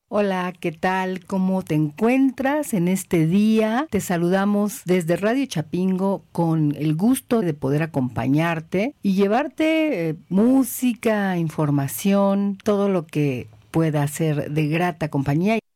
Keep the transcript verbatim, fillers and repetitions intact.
Hola, ¿qué tal? ¿Cómo te encuentras en este día? Te saludamos desde Radio Chapingo con el gusto de poder acompañarte y llevarte eh, música, información, todo lo que pueda ser de grata compañía.